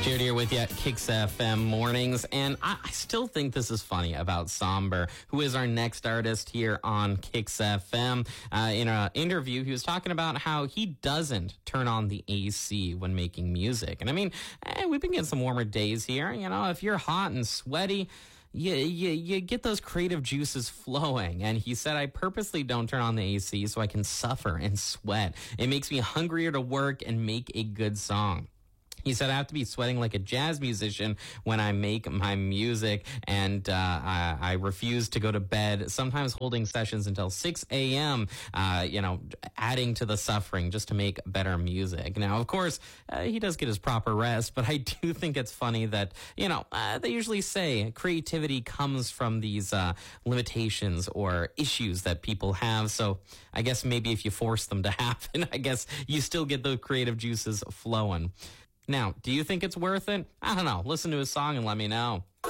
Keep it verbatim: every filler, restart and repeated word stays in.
Jared here with you at Kicks F M Mornings, and I, I still think this is funny about Somber, who is our next artist here on Kicks F M. Uh, in an interview, he was talking about how he doesn't turn on the A C when making music. And I mean, eh, we've been getting some warmer days here. You know, if you're hot and sweaty, You, you you get those creative juices flowing. And he said, I purposely don't turn on the A C so I can suffer and sweat. It makes me hungrier to work and make a good song. He said, I have to be sweating like a jazz musician when I make my music, and uh, I, I refuse to go to bed, sometimes holding sessions until six a.m., uh, you know, adding to the suffering just to make better music. Now, of course, uh, he does get his proper rest, but I do think it's funny that, you know, uh, they usually say creativity comes from these uh, limitations or issues that people have. So I guess maybe if you force them to happen, I guess you still get those creative juices flowing. Now, do you think it's worth it? I don't know. Listen to his song and let me know.